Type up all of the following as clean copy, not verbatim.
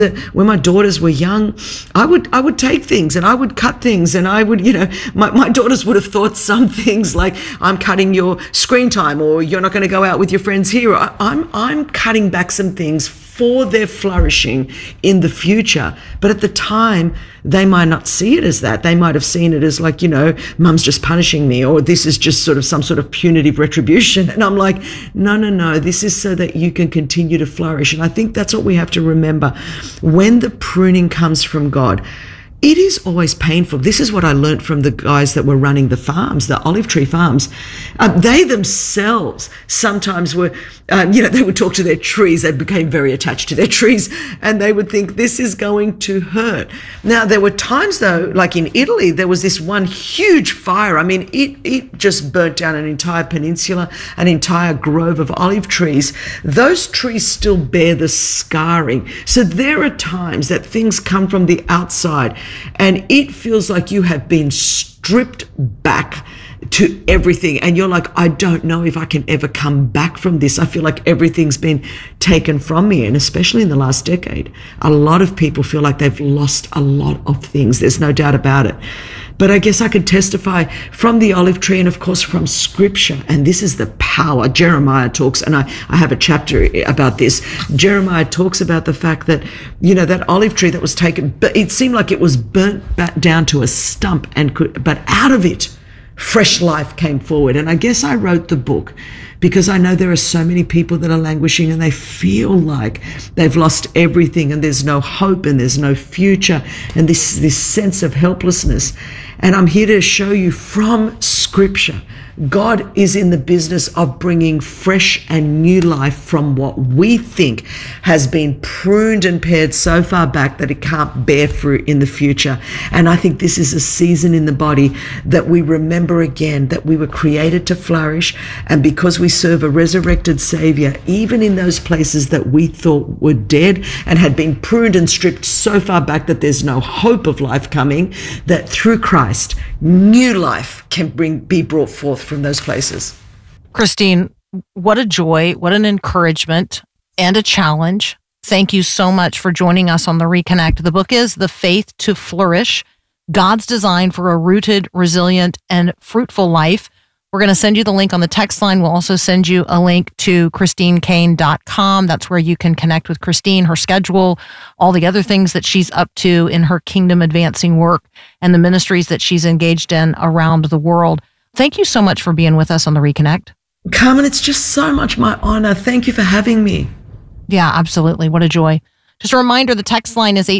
When my daughters were young, I would take things and I would cut things, and I would, my daughters would have thought some things like, I'm cutting your screen time, or you're not going to go out with your friends here. I'm cutting back some things for their flourishing in the future. But at the time, they might not see it as that. They might have seen it as like, mum's just punishing me, or this is just sort of some sort of punitive retribution. And I'm like, no, this is so that you can continue to flourish. And I think that's what we have to remember. When the pruning comes from God, it is always painful. This is what I learned from the guys that were running the farms, the olive tree farms. They themselves sometimes were, they would talk to their trees. They became very attached to their trees, and they would think this is going to hurt. Now, there were times though, like in Italy, there was this one huge fire. I mean, it just burnt down an entire peninsula, an entire grove of olive trees. Those trees still bear the scarring. So there are times that things come from the outside, and it feels like you have been stripped back to everything. And you're like, I don't know if I can ever come back from this. I feel like everything's been taken from me. And especially in the last decade, a lot of people feel like they've lost a lot of things. There's no doubt about it. But I guess I could testify from the olive tree and, of course, from scripture. And this is the power. Jeremiah talks, and I have a chapter about this. Jeremiah talks about the fact that, that olive tree that was taken, but it seemed like it was burnt back down to a stump, but out of it, fresh life came forward. And I guess I wrote the book because I know there are so many people that are languishing and they feel like they've lost everything and there's no hope and there's no future, and this sense of helplessness. And I'm here to show you from scripture, God is in the business of bringing fresh and new life from what we think has been pruned and pared so far back that it can't bear fruit in the future. And I think this is a season in the body that we remember again that we were created to flourish. And because we serve a resurrected Savior, even in those places that we thought were dead and had been pruned and stripped so far back that there's no hope of life coming, that through Christ, new life can be brought forth from those places. Christine, what a joy, what an encouragement and a challenge. Thank you so much for joining us on The Reconnect. The book is The Faith to Flourish, God's Design for a Rooted, Resilient, and Fruitful Life. We're going to send you the link on the text line. We'll also send you a link to ChristineCaine.com. That's where you can connect with Christine, her schedule, all the other things that she's up to in her kingdom advancing work, and the ministries that she's engaged in around the world. Thank you so much for being with us on The Reconnect. Carmen, it's just so much my honor. Thank you for having me. Yeah, absolutely. What a joy. Just a reminder, the text line is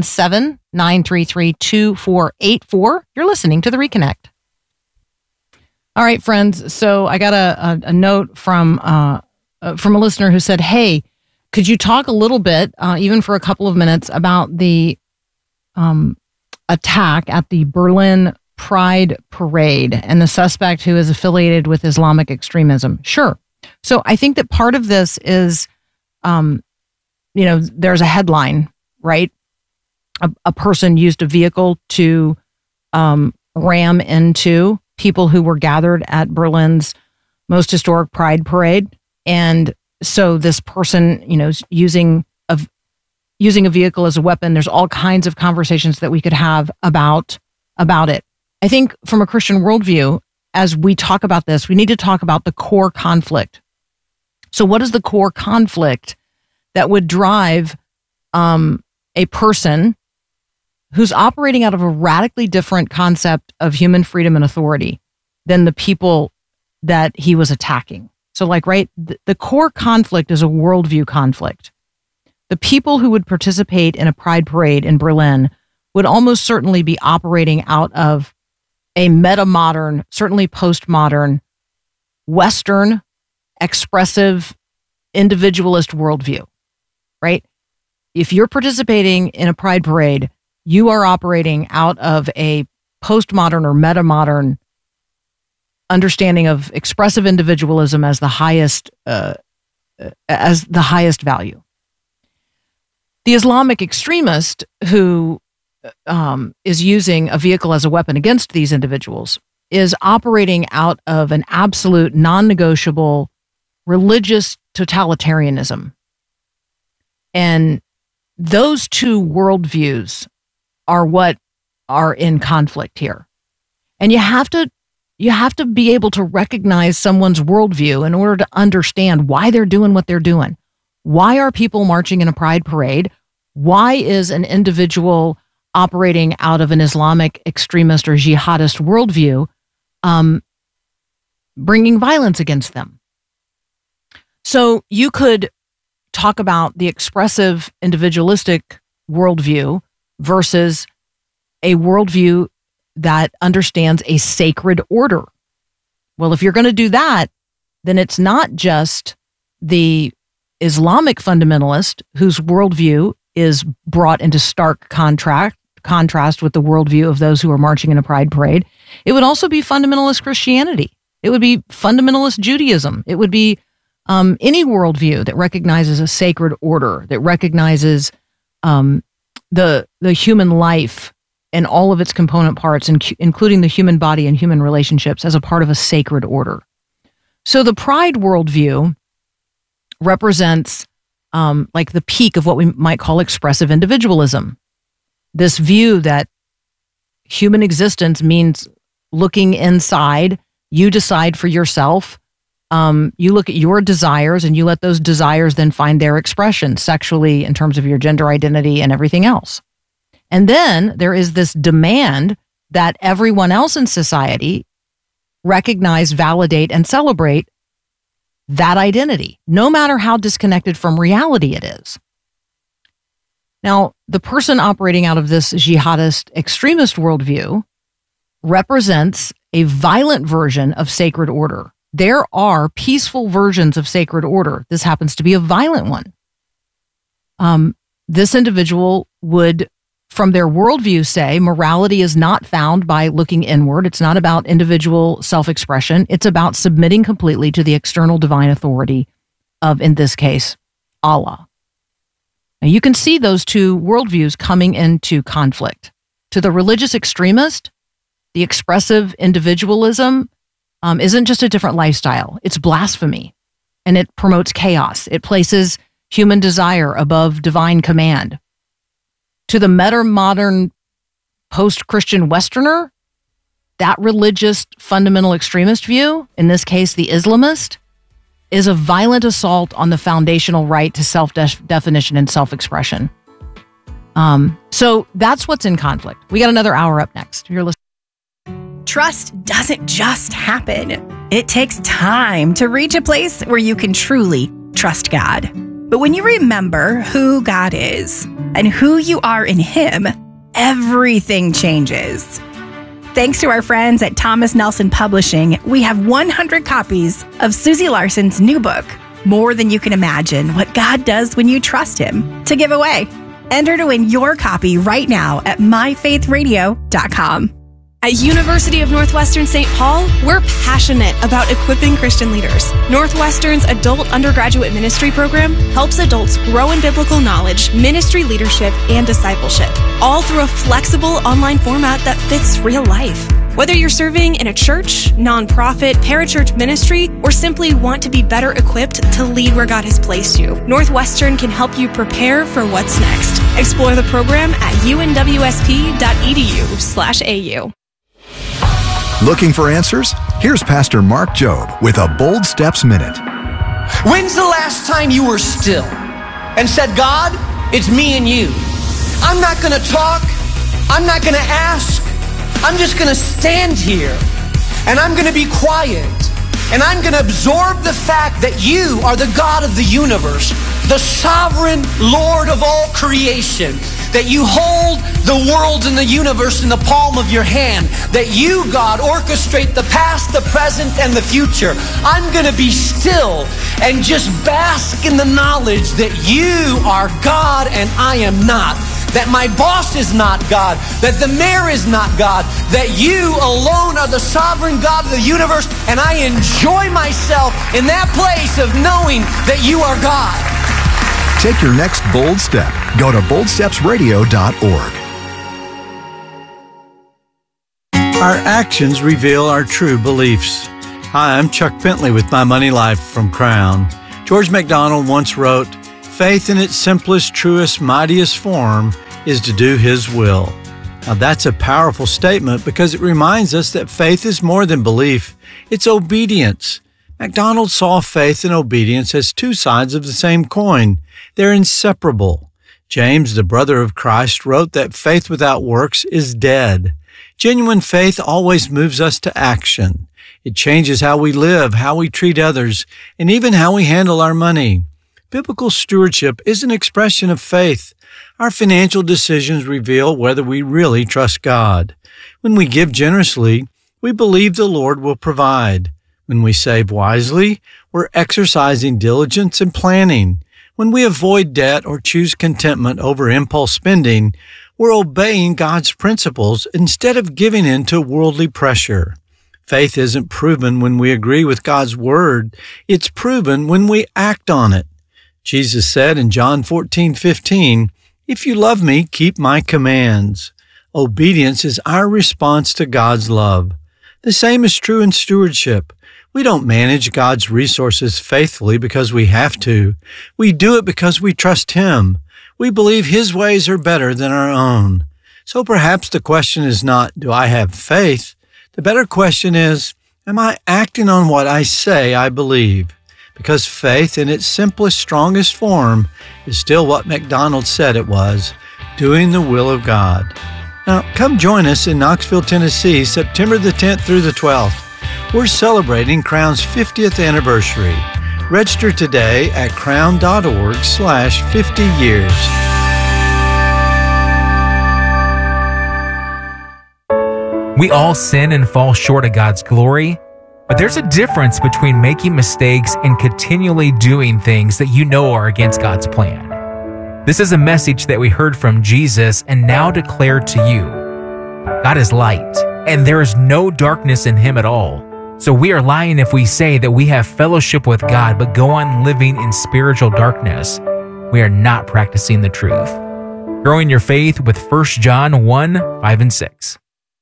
877-933-2484. You're listening to The Reconnect. All right, friends. So I got a note from a listener who said, hey, could you talk a little bit, even for a couple of minutes, about the attack at the Berlin Pride Parade and the suspect who is affiliated with Islamic extremism? Sure. So I think that part of this is, there's a headline, right? A person used a vehicle to ram into people who were gathered at Berlin's most historic Pride Parade. And so this person, using a vehicle as a weapon, there's all kinds of conversations that we could have about it. I think from a Christian worldview, as we talk about this, we need to talk about the core conflict. So what is the core conflict that would drive a person who's operating out of a radically different concept of human freedom and authority than the people that he was attacking? So the core conflict is a worldview conflict. The people who would participate in a pride parade in Berlin would almost certainly be operating out of a meta-modern, certainly postmodern, Western, expressive, individualist worldview, right? If you're participating in a pride parade, you are operating out of a postmodern or meta-modern understanding of expressive individualism as the highest value. The Islamic extremist who is using a vehicle as a weapon against these individuals is operating out of an absolute non-negotiable religious totalitarianism. And those two worldviews are what are in conflict here. And you have to be able to recognize someone's worldview in order to understand why they're doing what they're doing. Why are people marching in a pride parade? Why is an individual operating out of an Islamic extremist or jihadist worldview bringing violence against them? So you could talk about the expressive individualistic worldview versus a worldview that understands a sacred order. Well, if you're going to do that, then it's not just the Islamic fundamentalist whose worldview is brought into stark contrast with the worldview of those who are marching in a pride parade. It would also be fundamentalist Christianity. It would be fundamentalist Judaism. It would be any worldview that recognizes a sacred order, that recognizes the human life and all of its component parts, including the human body and human relationships, as a part of a sacred order. So the pride worldview represents like the peak of what we might call expressive individualism. This view that human existence means looking inside, you decide for yourself. You look at your desires and you let those desires then find their expression sexually in terms of your gender identity and everything else. And then there is this demand that everyone else in society recognize, validate, and celebrate that identity, no matter how disconnected from reality it is. Now, the person operating out of this jihadist extremist worldview represents a violent version of sacred order. There are peaceful versions of sacred order. This happens to be a violent one. This individual would, from their worldview, say morality is not found by looking inward. It's not about individual self-expression. It's about submitting completely to the external divine authority of, in this case, Allah. Now, you can see those two worldviews coming into conflict. To the religious extremist, the expressive individualism isn't just a different lifestyle. It's blasphemy, and it promotes chaos. It places human desire above divine command. To the meta-modern post-Christian Westerner, that religious fundamental extremist view, in this case the Islamist, is a violent assault on the foundational right to self-definition and self-expression. So that's what's in conflict. We got another hour up next. You're listening. Trust doesn't just happen. It takes time to reach a place where you can truly trust God. But when you remember who God is and who you are in Him, everything changes. Thanks to our friends at Thomas Nelson Publishing, we have 100 copies of Susie Larson's new book, More Than You Can Imagine, What God Does When You Trust Him, to give away. Enter to win your copy right now at myfaithradio.com. At University of Northwestern St. Paul, we're passionate about equipping Christian leaders. Northwestern's adult undergraduate ministry program helps adults grow in biblical knowledge, ministry leadership, and discipleship, all through a flexible online format that fits real life. Whether you're serving in a church, nonprofit, parachurch ministry, or simply want to be better equipped to lead where God has placed you, Northwestern can help you prepare for what's next. Explore the program at unwsp.edu/au. Looking for answers? Here's Pastor Mark Jobe with a Bold Steps Minute. When's the last time you were still and said, God, it's me and you. I'm not going to talk. I'm not going to ask. I'm just going to stand here and I'm going to be quiet and I'm going to absorb the fact that you are the God of the universe, the sovereign Lord of all creation, that you hold the world and the universe in the palm of your hand, that you, God, orchestrate the past, the present, and the future. I'm going to be still and just bask in the knowledge that you are God and I am not. That my boss is not God, that the mayor is not God, that you alone are the sovereign God of the universe, and I enjoy myself in that place of knowing that you are God. Take your next bold step. Go to boldstepsradio.org. Our actions reveal our true beliefs. Hi, I'm Chuck Bentley with My Money Life from Crown. George MacDonald once wrote, Faith in its simplest, truest, mightiest form is to do His will. Now that's a powerful statement because it reminds us that faith is more than belief. It's obedience. MacDonald saw faith and obedience as two sides of the same coin. They're inseparable. James, the brother of Christ, wrote that faith without works is dead. Genuine faith always moves us to action. It changes how we live, how we treat others, and even how we handle our money. Biblical stewardship is an expression of faith. Our financial decisions reveal whether we really trust God. When we give generously, we believe the Lord will provide. When we save wisely, we're exercising diligence and planning. When we avoid debt or choose contentment over impulse spending, we're obeying God's principles instead of giving in to worldly pressure. Faith isn't proven when we agree with God's word. It's proven when we act on it. Jesus said in John 14:15, "If you love me, keep my commands." Obedience is our response to God's love. The same is true in stewardship. We don't manage God's resources faithfully because we have to. We do it because we trust Him. We believe His ways are better than our own. So perhaps the question is not, do I have faith? The better question is, am I acting on what I say I believe? Because faith in its simplest, strongest form is still what MacDonald said it was, doing the will of God. Now, come join us in Knoxville, Tennessee, September the 10th through the 12th. We're celebrating Crown's 50th anniversary. Register today at crown.org/50 years. We all sin and fall short of God's glory, but there's a difference between making mistakes and continually doing things that you know are against God's plan. This is a message that we heard from Jesus and now declare to you. God is light, and there is no darkness in Him at all. So we are lying if we say that we have fellowship with God but go on living in spiritual darkness. We are not practicing the truth. Growing your faith with 1 John 1:5 and 6.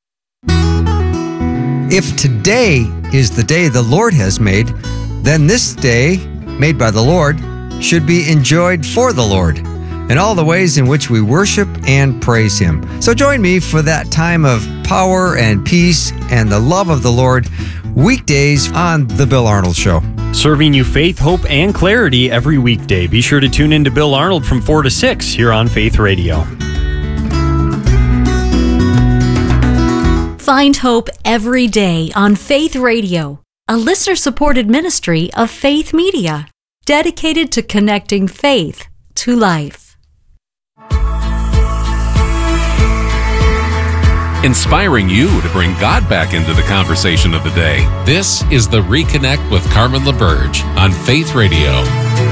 If today is the day the Lord has made, then this day, made by the Lord, should be enjoyed for the Lord, in all the ways in which we worship and praise Him. So join me for that time of power and peace and the love of the Lord, weekdays on The Bill Arnold Show. Serving you faith, hope, and clarity every weekday. Be sure to tune in to Bill Arnold from 4 to 6 here on Faith Radio. Find hope every day on Faith Radio, a listener-supported ministry of Faith Media, dedicated to connecting faith to life. Inspiring you to bring God back into the conversation of the day. This is the Reconnect with Carmen LaBerge on Faith Radio.